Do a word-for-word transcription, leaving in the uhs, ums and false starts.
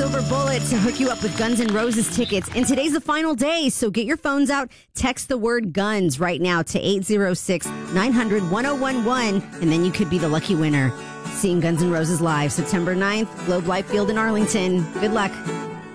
silver bullet to hook you up with Guns N' Roses tickets. And today's the final day, so get your phones out. Text the word guns right now to eight zero six, nine hundred, one oh one one, and then you could be the lucky winner. Seeing Guns N' Roses live September ninth, Globe Life Field in Arlington. Good luck.